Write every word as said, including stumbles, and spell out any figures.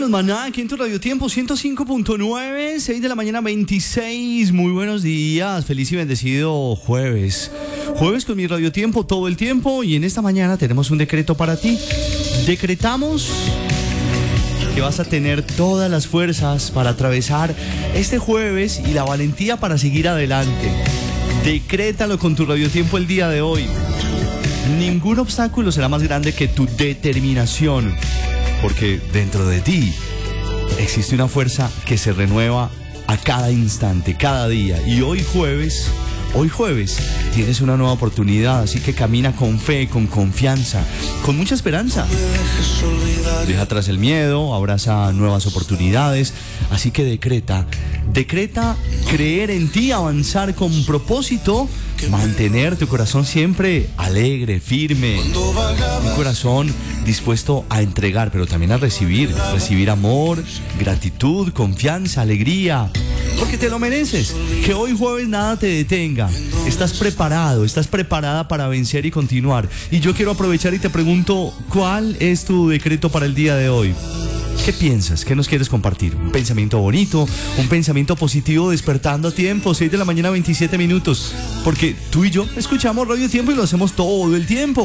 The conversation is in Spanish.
los Maná, aquí en tu Radio Tiempo ciento cinco punto nueve, seis de la mañana veintiséis. Muy buenos días, feliz y bendecido jueves. Jueves con mi Radio Tiempo todo el tiempo, y en esta mañana tenemos un decreto para ti. Decretamos que vas a tener todas las fuerzas para atravesar este jueves y la valentía para seguir adelante. Decrétalo con tu Radio Tiempo el día de hoy. Ningún obstáculo será más grande que tu determinación, porque dentro de ti existe una fuerza que se renueva a cada instante, cada día. Y hoy jueves, hoy jueves, tienes una nueva oportunidad, así que camina con fe, con confianza, con mucha esperanza. Deja atrás el miedo, abraza nuevas oportunidades, así que decreta, decreta creer en ti, avanzar con propósito, mantener tu corazón siempre alegre, firme, un corazón dispuesto a entregar, pero también a recibir, recibir amor, gratitud, confianza, alegría, porque te lo mereces. Que hoy jueves nada te detenga. Estás preparado, estás preparada para vencer y continuar. Y yo quiero aprovechar y te pregunto, ¿cuál es tu decreto para el día de hoy? ¿Qué piensas? ¿Qué nos quieres compartir? ¿Un pensamiento bonito? ¿Un pensamiento positivo despertando a tiempo? seis de la mañana veintisiete minutos. Porque tú y yo escuchamos Radio Tiempo y lo hacemos todo el tiempo.